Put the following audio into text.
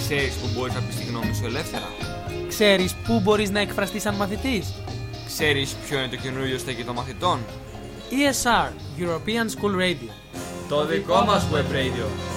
Ξέρεις που μπορείς να πεις τη γνώμη σου ελεύθερα? Ξέρεις πού μπορείς να εκφραστείς σαν μαθητής? Ξέρεις ποιο είναι το καινούριο στέκι των μαθητών? ESR, European School Radio. Το δικό μας web radio.